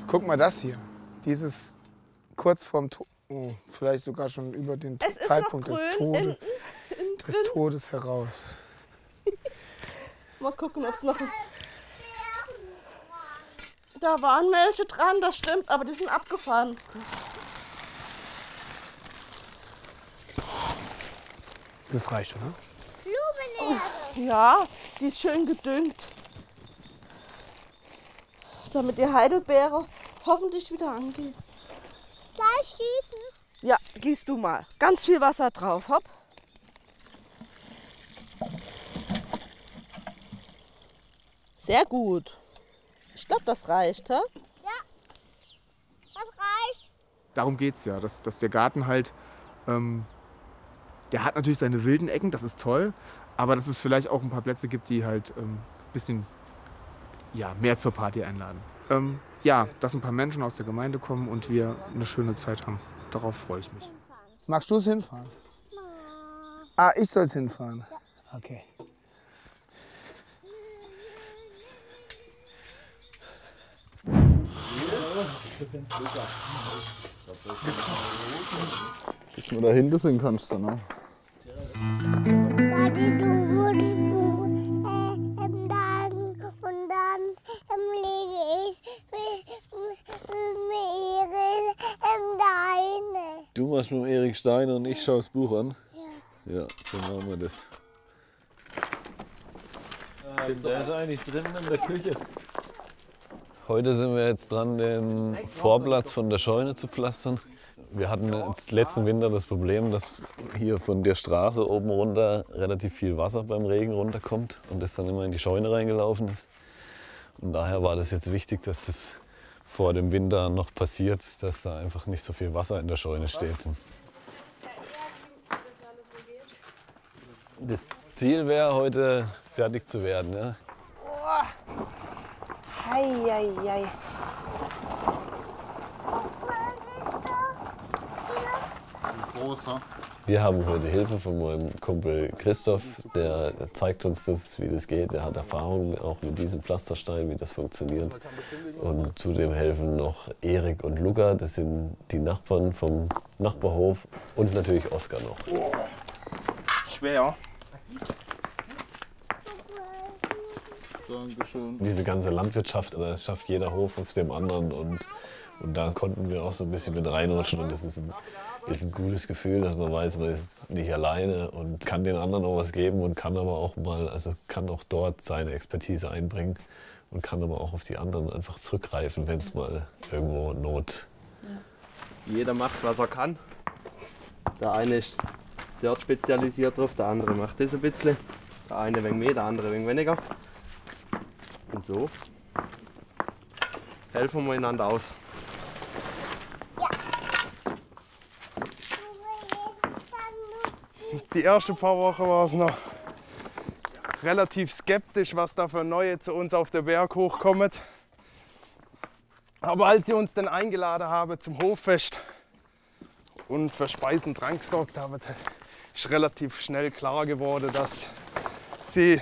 Guck mal das hier. Dieses kurz vorm Tod, oh, vielleicht sogar schon über den Zeitpunkt des Todes heraus. Mal gucken, ob es noch... Da waren welche dran, das stimmt, aber die sind abgefahren. Das reicht, oder? Blumenerde. Ja, die ist schön gedüngt. Damit die Heidelbeere hoffentlich wieder angeht. Gleich gießen? Ja, gieß du mal. Ganz viel Wasser drauf, hopp. Sehr gut. Ich glaube, das reicht, hä? Ja, das reicht. Darum geht es ja, dass der Garten halt, der hat natürlich seine wilden Ecken, das ist toll, aber dass es vielleicht auch ein paar Plätze gibt, die halt ein bisschen mehr zur Party einladen. Dass ein paar Menschen aus der Gemeinde kommen und wir eine schöne Zeit haben. Darauf freue ich mich. Magst du es hinfahren? Ah, ich soll es hinfahren? Ja. Okay. Bis wir da hinten sind, kannst du, ne? Daddy, du musst im Laden und dann lege ich mit Erik im Deine. Du machst mit Erik Steiner und ich schaue das Buch an? Ja. Ja, so machen wir das. Der ist eigentlich drin in der Küche. Heute sind wir jetzt dran, den Vorplatz von der Scheune zu pflastern. Wir hatten jetzt letzten Winter das Problem, dass hier von der Straße oben runter relativ viel Wasser beim Regen runterkommt und das dann immer in die Scheune reingelaufen ist. Und daher war das jetzt wichtig, dass das vor dem Winter noch passiert, dass da einfach nicht so viel Wasser in der Scheune steht. Das Ziel wäre, heute fertig zu werden. Ja. Hei. Großer. Wir haben heute Hilfe von meinem Kumpel Christoph, der zeigt uns das, wie das geht. Er hat Erfahrung auch mit diesem Pflasterstein, wie das funktioniert. Und zudem helfen noch Erik und Luca, das sind die Nachbarn vom Nachbarhof und natürlich Oskar noch. Schwer. Dankeschön. Diese ganze Landwirtschaft, das schafft jeder Hof auf dem anderen und da konnten wir auch so ein bisschen mit reinrutschen und das ist ein gutes Gefühl, dass man weiß, man ist nicht alleine und kann den anderen auch was geben und kann aber auch kann auch dort seine Expertise einbringen und kann aber auch auf die anderen einfach zurückgreifen, wenn es mal irgendwo Not. Jeder macht, was er kann. Der eine ist dort spezialisiert drauf, der andere macht das ein bisschen. Der eine ein wenig mehr, der andere ein wenig weniger. Und so helfen wir einander aus. Die ersten paar Wochen war es noch relativ skeptisch, was da für Neue zu uns auf den Berg hochkommen. Aber als sie uns dann eingeladen haben zum Hoffest und für Speisen und Trank gesorgt haben, ist relativ schnell klar geworden, dass sie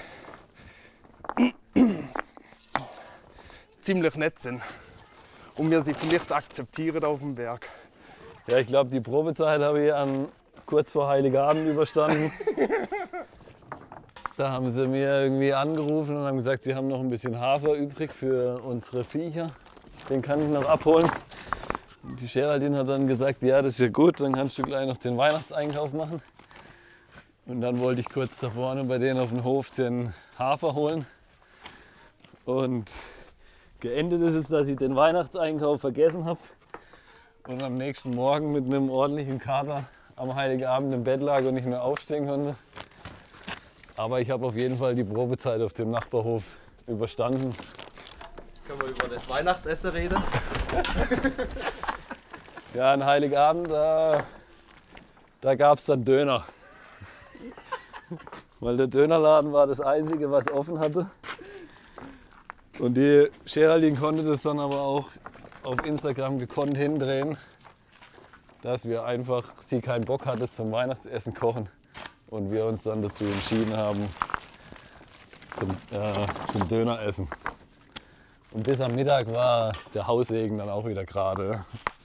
ziemlich nett sind und wir sie vielleicht akzeptieren auf dem Berg. Ja, ich glaube, die Probezeit habe ich kurz vor Heiligabend überstanden. Da haben sie mir irgendwie angerufen und haben gesagt, sie haben noch ein bisschen Hafer übrig für unsere Viecher. Den kann ich noch abholen. Und die Geraldine hat dann gesagt, ja, das ist ja gut, dann kannst du gleich noch den Weihnachtseinkauf machen. Und dann wollte ich kurz da vorne bei denen auf dem Hof den Hafer holen. Und geendet ist es, dass ich den Weihnachtseinkauf vergessen habe und am nächsten Morgen mit einem ordentlichen Kater am Heiligabend im Bett lag und nicht mehr aufstehen konnte. Aber ich habe auf jeden Fall die Probezeit auf dem Nachbarhof überstanden. Können wir über das Weihnachtsessen reden? Ja, an Heiligabend, da gab es dann Döner. Weil der Dönerladen war das Einzige, was offen hatte. Und die Geraldine konnte das dann aber auch auf Instagram gekonnt hindrehen, dass sie keinen Bock hatte zum Weihnachtsessen kochen und wir uns dann dazu entschieden haben zum Döneressen. Und bis am Mittag war der Haussegen dann auch wieder gerade.